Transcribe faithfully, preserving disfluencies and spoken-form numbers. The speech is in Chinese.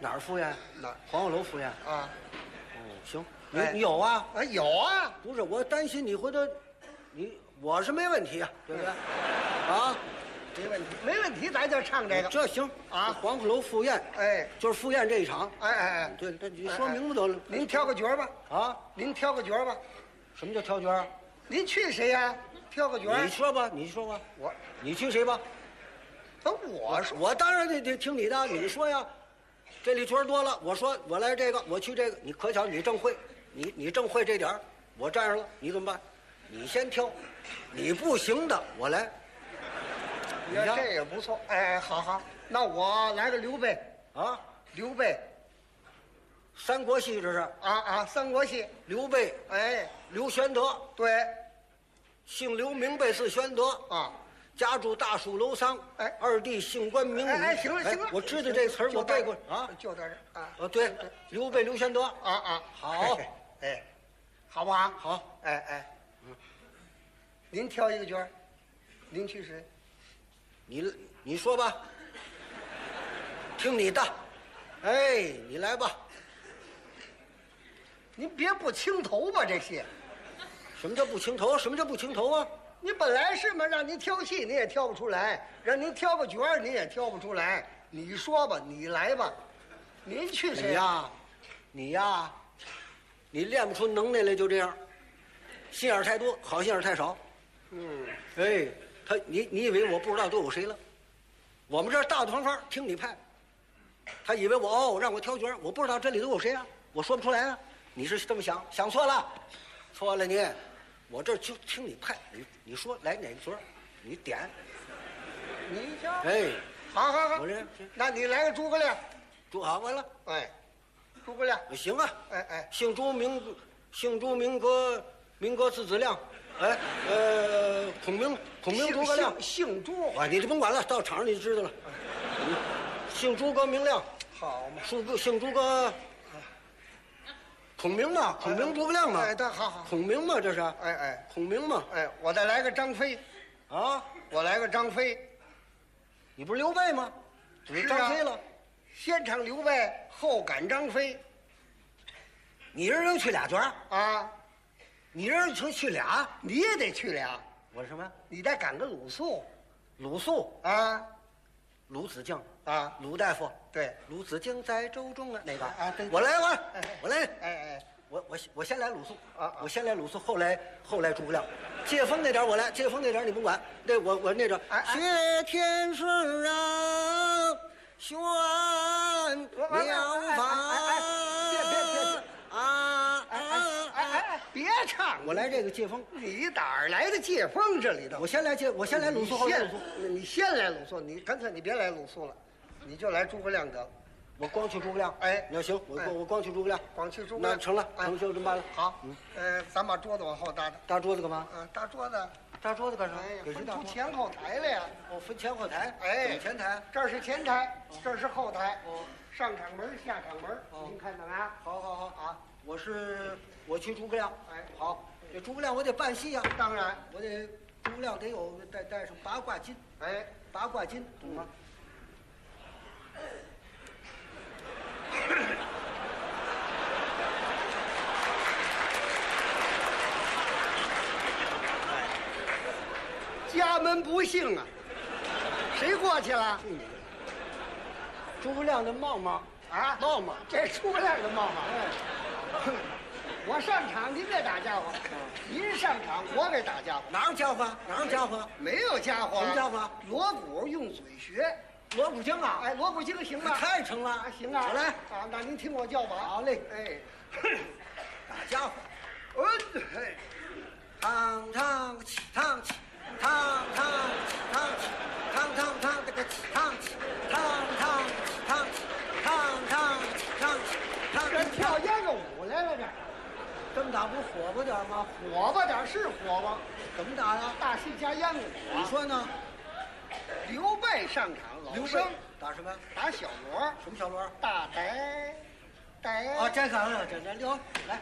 哪儿赴宴？ 哪儿黄鹤楼赴宴啊？ 哦，行，你、 哎你有啊？ 啊，有啊。 不是，我担心你回头，你我是没问题啊，对不对？啊， 没问题，没问题，咱就唱这个。 这行啊黄鹤楼赴宴， 哎就是赴宴这一场。 哎哎哎， 对，这你说明白得了。 您挑个角儿吧。 啊， 您挑个角儿吧。 什么叫挑角儿？ 您去谁呀？挑个角儿。 你说吧，你说吧， 我， 你去谁吧？ 那我说， 我当然得得听你的，你说呀。这里角儿多了，我说我来这个，我去这个，你可巧你正会，你你正会这点儿，我占上了，你怎么办？你先挑，你不行的我来。 你看这也不错。哎，好好，那我来个刘备啊， 刘备三国戏这是啊啊，三国戏。 刘备， 哎， 刘玄德， 对姓刘，名备，字玄德啊。 家住大树楼桑， 哎二弟姓关名羽。 哎哎，行了行了， 我知道这词儿，我背过啊。 就到这儿啊。 哦，对，刘备刘玄德啊啊， 好， 哎，好不好？ 好， 哎哎，嗯，您挑一个角儿，您去谁？ 你你说吧，听你的，哎，你来吧。 您别不清头吧这些， 什么叫不清头？什么叫不清头啊？ 你本来是嘛，让您挑戏你也挑不出来，让您挑个角儿你也挑不出来。你说吧，你来吧，您去谁你呀，你呀，你练不出能耐来，就这样，心眼儿太多，好心眼儿太少。 嗯， 哎，他你你以为我不知道都有谁了？我们这儿大大方方听你派，他以为我哦让我挑角儿，我不知道这里都有谁啊，我说不出来啊。你是这么想，想错了，错了你，我这就听你派，你你说来哪个角儿，你点。 你瞧， 哎， 好好好， 我这那你来个诸葛亮。 朱好完了， 哎，诸葛亮。 行啊， 哎哎， 姓朱名姓朱名格名格字子亮，哎呃孔明孔明诸葛亮姓姓朱。 啊，你就甭管了，到场上你就知道了。嗯姓诸葛明亮， 好嘛， 姓朱姓诸葛，孔明嘛，孔明诸葛亮嘛， 哎，对，好好。 孔明嘛，这是， 哎哎孔明嘛， 哎，我再来个张飞， 啊， 我来个张飞。 你不是刘备吗？你是啊张飞了， 先唱刘备，后赶张飞你人能去俩角儿， 啊！ 你人能去俩， 你也得去俩， 我是什么？ 你得赶个鲁肃鲁肃， 啊鲁子敬， 啊！ 鲁大夫。 对， 鲁子敬在舟中啊，那个啊对我来，我来哎我来， 哎哎， 我我我先来鲁肃啊啊我先来鲁肃，后来后来诸葛亮，借风那点我来，借风那点你甭管，那我我那个哎哎谢天师啊，玄妙法哎哎哎别别别别啊哎哎哎哎，别唱！ 我来这个借风， 你哪儿来的借风？这里头我先来借，我先来鲁肃，后来鲁肃， 你先来鲁肃，你干脆你别来鲁肃了，你就来诸葛亮得了。 我光去诸葛亮， 哎那行，我哎我光去诸葛亮， 光去诸葛亮那成了， 哎成就这么办了。 好， 嗯， 呃，咱把桌子往后搭搭。 搭桌子干嘛？ 啊，搭桌子， 搭桌子干啥？ 哎，分给谁搭桌子？ 出前后台来呀。 哦，分前后台。 哎怎么前台。 这儿是前台，这儿是后台。 哦， 上场门，下场门， 哦您看到没有？ 好好好啊， 我是我去诸葛亮。 哎好，这诸葛亮我得办戏呀、 当然， 我得诸葛亮得有带带上八卦金， 哎， 八卦金懂吗？ 家门不幸啊，谁过去了？ 嗯诸葛亮的帽帽， 啊， 帽帽， 这诸葛亮的帽帽。哎，我上场您别打家伙，您上场我给打家伙。 哪有家伙？哪有家伙？ 没有家伙， 什么家伙？ 锣鼓用嘴学。 锣鼓经啊！ 哎，锣鼓经行吗？ 太成了啊，行啊， 我来啊，那您听我叫吧。 好嘞哎， 打家伙， 嗯，嘿， 堂堂起堂起，堂堂起堂起，堂堂堂这个起堂起，堂堂起堂起，堂堂起堂起，堂这跳秧歌舞来了，这这么打不火爆点吗？ 火吧点是火吧？ 怎么打呀？ 大戏加秧歌舞。 你说呢？ 刘备上场，老刘备生打什么？ 打小锣， 什么小锣？ 大呆呆啊，这个这这刘来，